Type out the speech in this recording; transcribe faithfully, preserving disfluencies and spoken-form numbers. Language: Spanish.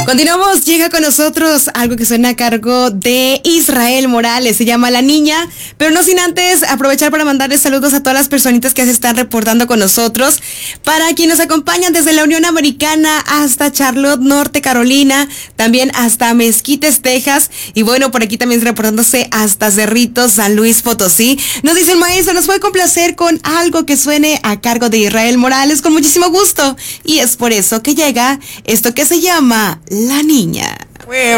Continuamos, llega con nosotros algo que suena a cargo de Israel Morales, se llama La Niña, pero no sin antes aprovechar para mandarles saludos a todas las personitas que se están reportando con nosotros, para quienes nos acompañan desde la Unión Americana hasta Charlotte, Norte Carolina, también hasta Mesquites, Texas, y bueno, por aquí también reportándose hasta Cerritos, San Luis Potosí. Nos dice el maestro, nos puede complacer con algo que suene a cargo de Israel Morales, con muchísimo gusto, y es por eso que llega esto que se llama La Niña.